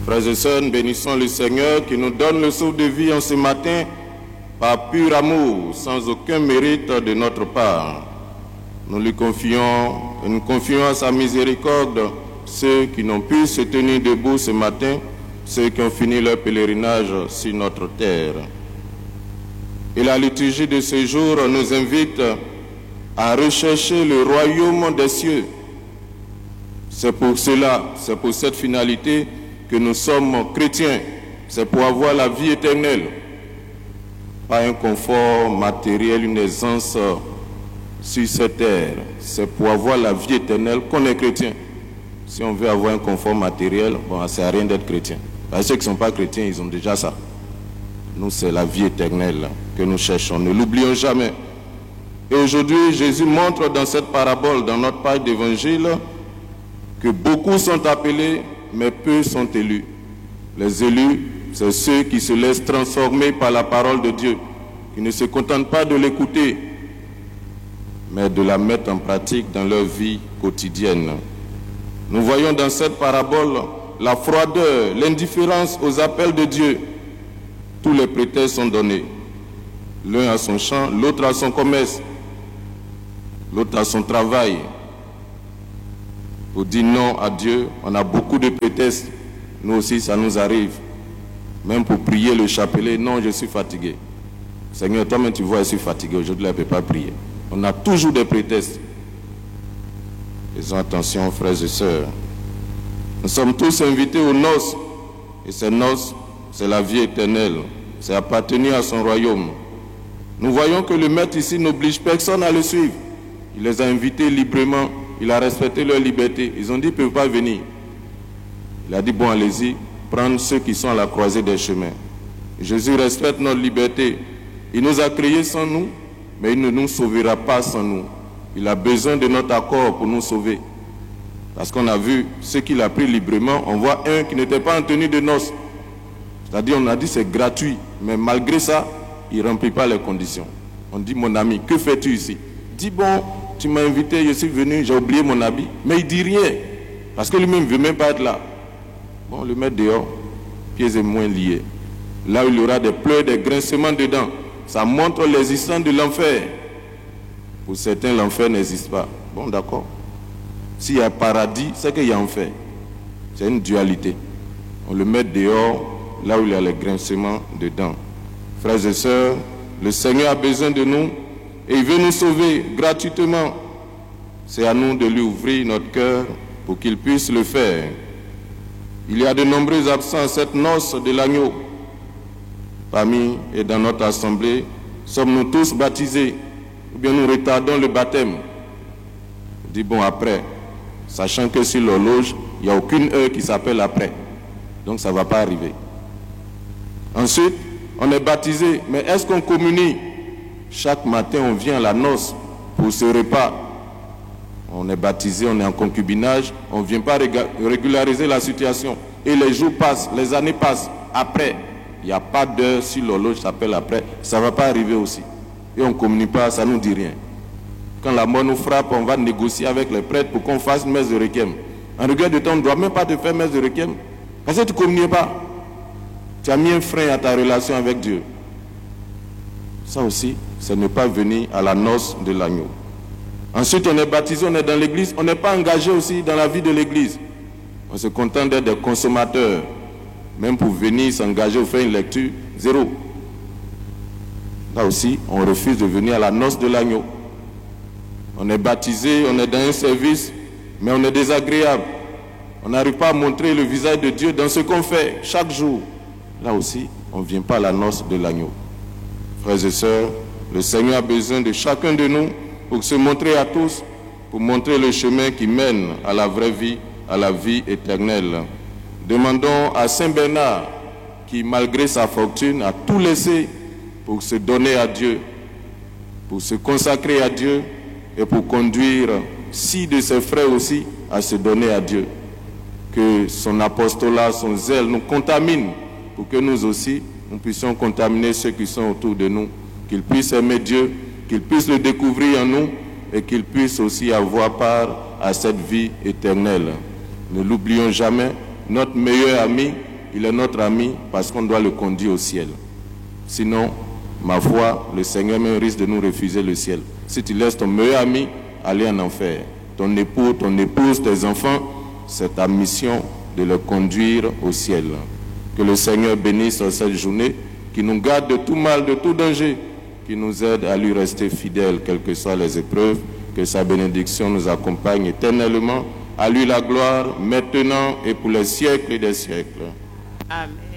Frères et sœurs, bénissons le Seigneur qui nous donne le souffle de vie en ce matin par pur amour, sans aucun mérite de notre part. Nous lui confions et nous confions à sa miséricorde ceux qui n'ont pu se tenir debout ce matin, ceux qui ont fini leur pèlerinage sur notre terre. Et la liturgie de ce jour nous invite à rechercher le royaume des cieux. C'est pour cela, c'est pour cette finalité que nous sommes chrétiens. C'est pour avoir la vie éternelle. Pas un confort matériel, une aisance sur cette terre. C'est pour avoir la vie éternelle qu'on est chrétien. Si on veut avoir un confort matériel, bon, ça ne sert à rien d'être chrétien. Parce que ceux qui ne sont pas chrétiens, ils ont déjà ça. Nous, c'est la vie éternelle que nous cherchons. Ne l'oublions jamais. Et aujourd'hui, Jésus montre dans cette parabole, dans notre page d'évangile, que beaucoup sont appelés, mais peu sont élus. Les élus, c'est ceux qui se laissent transformer par la parole de Dieu, qui ne se contentent pas de l'écouter, mais de la mettre en pratique dans leur vie quotidienne. Nous voyons dans cette parabole la froideur, l'indifférence aux appels de Dieu. Tous les prétextes sont donnés. L'un a son champ, l'autre a son commerce, l'autre a son travail. Pour dire non à Dieu, on a beaucoup de prétextes. Nous aussi, ça nous arrive. Même pour prier le chapelet, non, je suis fatigué. Seigneur, toi-même, tu vois, je suis fatigué. Aujourd'hui, je ne peux pas prier. On a toujours des prétextes. Faisons attention, frères et sœurs. Nous sommes tous invités aux noces. Et ces noces, c'est la vie éternelle. C'est appartenir à son royaume. Nous voyons que le maître ici n'oblige personne à le suivre. Il les a invités librement. Il a respecté leur liberté. Ils ont dit qu'ils ne peuvent pas venir. Il a dit, bon, allez-y, prendre ceux qui sont à la croisée des chemins. Jésus respecte notre liberté. Il nous a créés sans nous, mais il ne nous sauvera pas sans nous. Il a besoin de notre accord pour nous sauver. Parce qu'on a vu ce qu'il a pris librement. On voit un qui n'était pas en tenue de noces. C'est-à-dire, on a dit c'est gratuit. Mais malgré ça, il ne remplit pas les conditions. On dit, mon ami, que fais-tu ici? Dis, bon, tu m'as invité, je suis venu, j'ai oublié mon habit. Mais il ne dit rien. Parce que lui-même ne veut même pas être là. Bon, le mettre dehors, pieds et mains liés. Là où il y aura des pleurs, des grincements dedans. Ça montre l'existence de l'enfer. Pour certains, l'enfer n'existe pas. Bon, d'accord. S'il y a paradis, c'est qu'il y a enfer. C'est une dualité. On le met dehors, là où il y a les grincements dedans. Frères et sœurs, le Seigneur a besoin de nous et il veut nous sauver gratuitement. C'est à nous de lui ouvrir notre cœur pour qu'il puisse le faire. Il y a de nombreux absents à cette noce de l'agneau. Parmi et dans notre assemblée, sommes-nous tous baptisés ou bien nous retardons le baptême? On dit bon après, sachant que sur l'horloge, il n'y a aucune heure qui s'appelle après. Donc ça ne va pas arriver. Ensuite, on est baptisé, mais est-ce qu'on communie? Chaque matin, on vient à la noce pour ce repas. On est baptisé, on est en concubinage, on ne vient pas régulariser la situation. Et les jours passent, les années passent. Après, il n'y a pas d'heure sur l'horloge, ça s'appelle après. Ça ne va pas arriver aussi. Et on ne communique pas, ça ne nous dit rien. Quand la mort nous frappe, on va négocier avec les prêtres pour qu'on fasse une messe de requiem. En rigueur de temps, on ne doit même pas te faire messe de requiem. Parce que tu ne communiques pas. Tu as mis un frein à ta relation avec Dieu. Ça aussi, c'est ne pas venir à la noce de l'agneau. Ensuite, on est baptisé, on est dans l'église. On n'est pas engagé aussi dans la vie de l'église. On se contente d'être des consommateurs. Même pour venir s'engager ou faire une lecture, zéro. Là aussi, on refuse de venir à la noce de l'agneau. On est baptisé, on est dans un service, mais on est désagréable. On n'arrive pas à montrer le visage de Dieu dans ce qu'on fait chaque jour. Là aussi, on ne vient pas à la noce de l'agneau. Frères et sœurs, le Seigneur a besoin de chacun de nous pour se montrer à tous, pour montrer le chemin qui mène à la vraie vie, à la vie éternelle. Demandons à Saint Bernard, qui malgré sa fortune a tout laissé pour se donner à Dieu, pour se consacrer à Dieu et pour conduire 6 de ses frères aussi à se donner à Dieu. Que son apostolat, son zèle nous contamine pour que nous aussi, nous puissions contaminer ceux qui sont autour de nous, qu'ils puissent aimer Dieu, qu'ils puissent le découvrir en nous et qu'ils puissent aussi avoir part à cette vie éternelle. Ne l'oublions jamais, notre meilleur ami, il est notre ami parce qu'on doit le conduire au ciel. Sinon, ma foi, le Seigneur même risque de nous refuser le ciel. Si tu laisses ton meilleur ami aller en enfer, ton époux, ton épouse, tes enfants, c'est ta mission de le conduire au ciel. Que le Seigneur bénisse cette journée, qui nous garde de tout mal, de tout danger, qui nous aide à lui rester fidèles, quelles que soient les épreuves, que sa bénédiction nous accompagne éternellement. À lui la gloire, maintenant et pour les siècles des siècles. Amen.